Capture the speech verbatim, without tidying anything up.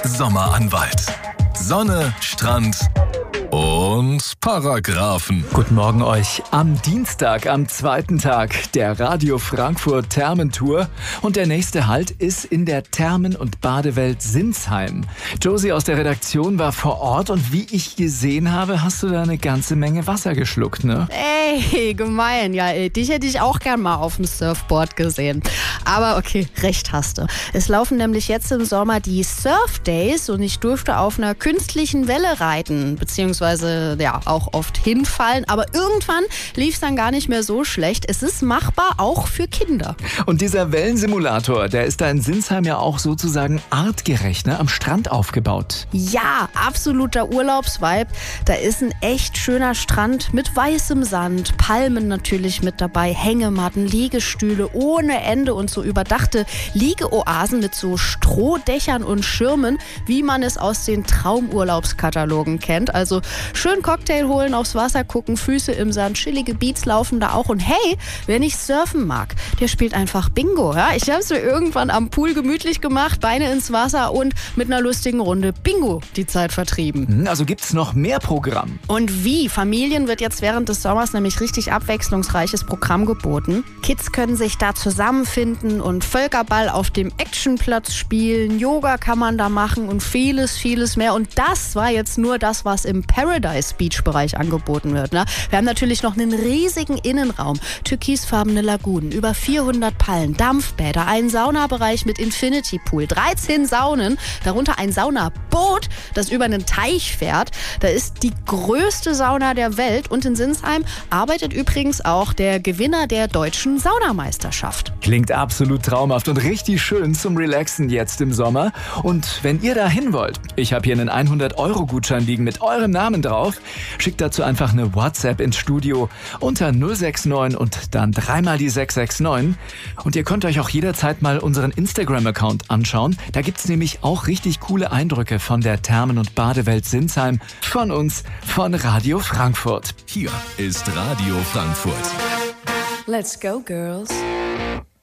Sommeranwalt. Sonne, Strand und Paragraphen. Guten Morgen euch. Am Dienstag, am zweiten Tag der Radio Frankfurt Thermentour. Und der nächste Halt ist in der Thermen- und Badewelt Sinsheim. Josie aus der Redaktion war vor Ort und wie ich gesehen habe, hast du da eine ganze Menge Wasser geschluckt, ne? Ey, gemein. Ja, ey, dich hätte ich auch gern mal auf dem Surfboard gesehen. Aber okay, recht hast du. Es laufen nämlich jetzt im Sommer die Surf Days und ich durfte auf einer künstlichen Welle reiten, beziehungsweise ja auch oft hinfallen. Aber irgendwann lief es dann gar nicht mehr so schlecht. Es ist machbar, auch für Kinder. Und dieser Wellensimulator, der ist da in Sinsheim ja auch sozusagen artgerecht, ne? Am Strand aufgebaut. Ja, absoluter Urlaubsvibe. Da ist ein echt schöner Strand mit weißem Sand, Palmen natürlich mit dabei, Hängematten, Liegestühle ohne Ende und so überdachte Liegeoasen mit so Strohdächern und Schirmen, wie man es aus den Traumurlaubskatalogen kennt. Also schön Cocktail holen, aufs Wasser gucken, Füße im Sand, chillige Beats laufen da auch. Und hey, wer nicht surfen mag, der spielt einfach Bingo. Ja? Ich habe es mir irgendwann am Pool gemütlich gemacht, Beine ins Wasser und mit einer lustigen Runde Bingo die Zeit vertrieben. Also gibt es noch mehr Programm? Und wie? Familien wird jetzt während des Sommers nämlich richtig abwechslungsreiches Programm geboten. Kids können sich da zusammenfinden und Völkerball auf dem Actionplatz spielen, Yoga kann man da machen und vieles, vieles mehr. Und das war jetzt nur das, was im Paradise Beach Bereich angeboten wird. Ne? Wir haben natürlich noch einen riesigen Innenraum, türkisfarbene Lagunen, über vierhundert Pallen, Dampfbäder, einen Saunabereich mit Infinity Pool, dreizehn Saunen, darunter ein Saunaboot, das über einen Teich fährt. Da ist die größte Sauna der Welt und in Sinsheim arbeitet übrigens auch der Gewinner der deutschen Saunameisterschaft. Klingt absolut traumhaft und richtig schön zum Relaxen jetzt im Sommer. Und wenn ihr da hin wollt, ich habe hier einen hundert Euro Gutschein liegen mit eurem Namen drauf, schickt dazu einfach eine WhatsApp ins Studio unter null sechs neun und dann dreimal die sechs sechs neun. Und ihr könnt euch auch jederzeit mal unseren Instagram-Account anschauen. Da gibt's nämlich auch richtig coole Eindrücke von der Thermen- und Badewelt Sinsheim von uns, von Radio Frankfurt. Hier ist Radio Frankfurt. Let's go, girls.